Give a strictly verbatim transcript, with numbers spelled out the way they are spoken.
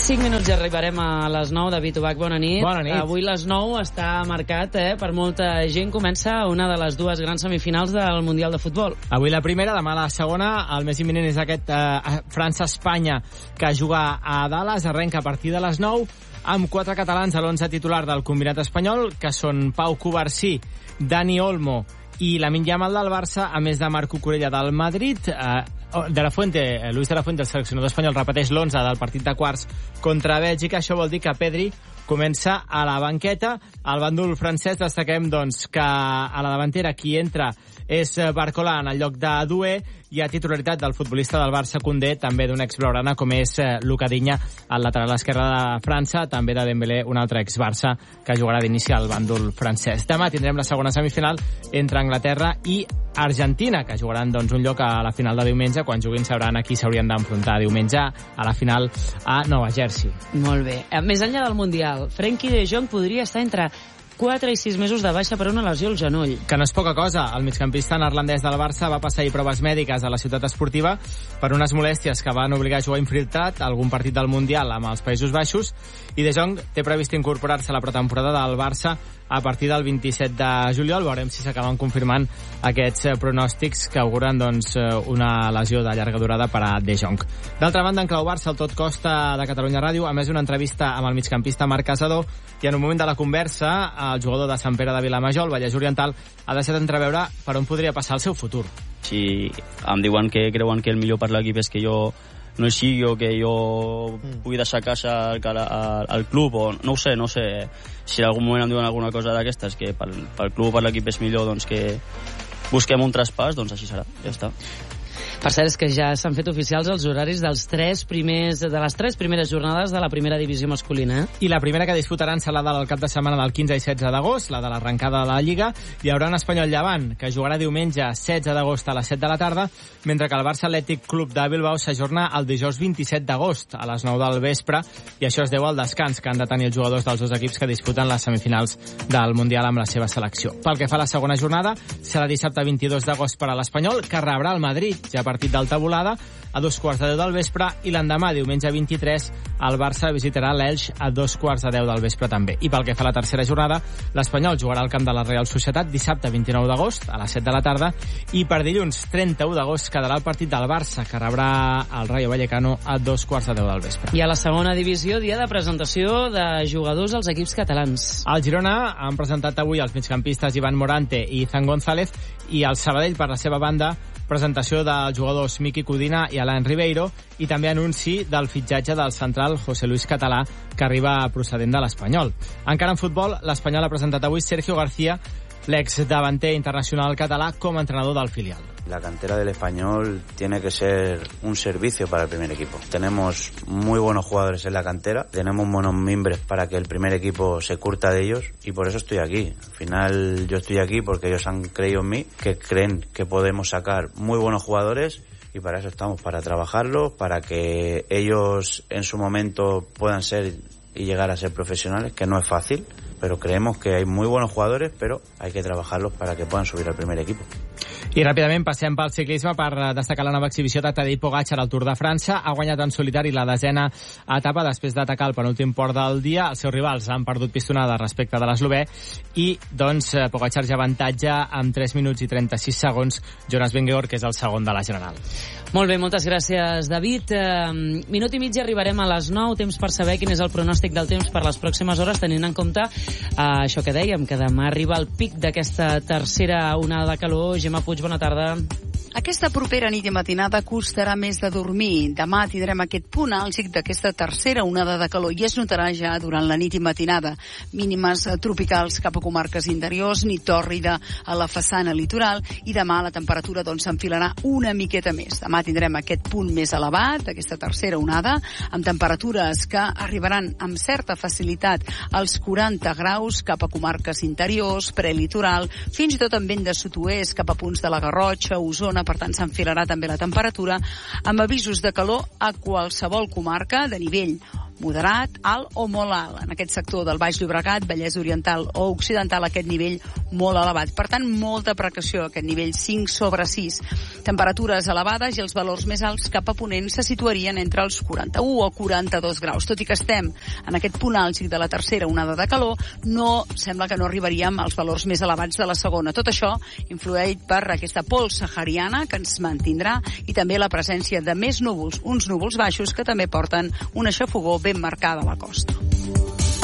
cinc minuts i arribarem a les nou. David Ubach, bona nit. Bona nit. Avui les nou està marcat eh, per molta gent. Comença una de les dues grans semifinals del Mundial de Futbol. Avui la primera, demà la segona. El més imminent és aquest eh, França-Espanya, que juga a Dallas. Arrenca a partir de les nou, amb quatre catalans a l'onze titular del combinat espanyol, que són Pau Covarsí, Dani Olmo i Lamine Yamal del Barça, a més de Marco Corella del Madrid. eh, de la Fuente, Luis de la Fuente, el seleccionador espanyol, repeteix l'onze del partit de quarts contra Bèlgica. Això vol dir que Pedri comença a la banqueta. Al bàndol francès destaquem doncs, que a la davantera qui entra és Barcola en el lloc de Doué, i a titularitat del futbolista del Barça Koundé, també d'un ex-blaugrana com és Luca Digne, al lateral esquerre de França, també de Dembélé, un altre ex-Barça que jugarà d'inici al bàndol francès. Demà tindrem la segona semifinal entre Anglaterra i Argentina, que jugaran doncs, un lloc a la final de diumenge. Quan juguin sabran a qui s'haurien d'enfrontar diumenge a la final a Nova Jersey. Molt bé. Més enllà del Mundial, Frenkie de Jong podria estar entre quatre i sis mesos de baixa per una lesió al genoll. Que no és poca cosa. El migcampista neerlandès del Barça va passar-hi proves mèdiques a la ciutat esportiva per unes molèsties que van obligar a jugar infiltrat a algun partit del Mundial amb els Països Baixos, i De Jong té previst incorporar-se a la pretemporada del Barça a partir del vint-i-set de juliol. Veurem si s'acaben confirmant aquests pronòstics que auguren doncs, una lesió de llarga durada per a De Jong. D'altra banda, en clau Barça, el Tot Costa de Catalunya Ràdio, a més una entrevista amb el migcampista Marc Casador, i en un moment de la conversa, el jugador de Sant Pere de Vilamajor, el Vallès Oriental, ha deixat entreveure per on podria passar el seu futur. Si em diuen que creuen que el millor per l'equip és que jo no sigui o que jo pugui deixar casa al, al, al club, o no ho sé, no sé. Si en algun moment em diuen alguna cosa d'aquestes, que pel, pel club o per l'equip és millor doncs que busquem un traspàs, doncs així serà, ja està. Per cert, és que ja s'han fet oficials els horaris dels tres primers, de les tres primeres jornades de la primera divisió masculina. Eh? I la primera que disputaran serà la del cap de setmana del quinze i setze d'agost, la de l'arrencada de la Lliga. Hi haurà un Espanyol Llevant, que jugarà diumenge setze d'agost a les set de la tarda, mentre que el Barça Atlètic Club de Bilbao s'ajorna el dijous vint-i-set d'agost a les nou del vespre, i això es deu al descans que han de tenir els jugadors dels dos equips que disputen les semifinals del Mundial amb la seva selecció. Pel que fa a la segona jornada, serà dissabte vint-i-dos d'agost per a l'Espanyol, que rebrà el Madrid, ja a partit d'alta volada, a dos quarts de deu del vespre, i l'endemà, diumenge vint-i-tres, el Barça visitarà l'Elx a dos quarts de deu del vespre també. I pel que fa a la tercera jornada, l'Espanyol jugarà al camp de la Real Societat dissabte vint-i-nou d'agost a les set de la tarda, i per dilluns trenta-u d'agost quedarà el partit del Barça, que rebrà el Rayo Vallecano a dos quarts de deu del vespre. I a la segona divisió, dia de presentació de jugadors als equips catalans. Al Girona han presentat avui els migcampistes Ivan Morante i Izan González, i el Sabadell, per la seva banda, presentació dels jugadors Miki Codina i Alain Ribeiro, i també anunci del fitxatge del central José Luis Català, que arriba procedent de l'Espanyol. Encara en futbol, l'Espanyol ha presentat avui Sergio García, l'ex davanter internacional català, com a entrenador del filial. La cantera del Español tiene que ser un servicio para el primer equipo. Tenemos muy buenos jugadores en la cantera, tenemos buenos mimbres para que el primer equipo se curta de ellos, y por eso estoy aquí. Al final yo estoy aquí porque ellos han creído en mí, que creen que podemos sacar muy buenos jugadores, y para eso estamos, para trabajarlos, para que ellos en su momento puedan ser y llegar a ser profesionales, que no es fácil, pero creemos que hay muy buenos jugadores, pero hay que trabajarlos para que puedan subir al primer equipo. I ràpidament passem pel ciclisme per destacar la nova exhibició de Tadej Pogačar al Tour de França. Ha guanyat en solitari la desena etapa després d'atacar el penúltim port del dia. Els seus rivals han perdut pistonada respecte de l'eslovè, i doncs Pogačar ja avantatja amb tres minuts i trenta-sis segons Jonas Vingegaard, que és el segon de la general. Molt bé, moltes gràcies, David. Uh, minut i mig i arribarem a les nou. Temps per saber quin és el pronòstic del temps per les pròximes hores, tenint en compte uh, això que dèiem, que demà arriba el pic d'aquesta tercera onada de calor. Gemma Puig, bona tarda. Aquesta propera nit i matinada costarà més de dormir. Demà tindrem aquest punt àlgid d'aquesta tercera onada de calor, i es notarà ja durant la nit i matinada. Mínimes tropicals cap a comarques interiors, ni tòrrida a la façana litoral, i demà la temperatura doncs s'enfilarà una miqueta més. Demà tindrem aquest punt més elevat, aquesta tercera onada, amb temperatures que arribaran amb certa facilitat als quaranta graus cap a comarques interiors, prelitoral, fins i tot amb vent de sud-oest cap a punts de la Garrotxa, Osona. Per tant, s'enfilarà també la temperatura, amb avisos de calor a qualsevol comarca de nivell moderat, alt o molt alt. En aquest sector del Baix Llobregat, Vallès Oriental o Occidental, aquest nivell molt elevat. Per tant, molta precaució, aquest nivell cinc sobre sis. Temperatures elevades i els valors més alts cap a ponent se situarien entre els quaranta-u o quaranta-dos graus. Tot i que estem en aquest punt àlgid de la tercera onada de calor, no sembla que no arribaríem als valors més elevats de la segona. Tot això influït per aquesta pols sahariana que ens mantindrà i també la presència de més núvols, uns núvols baixos que també porten una xafogor ben marcada a la costa.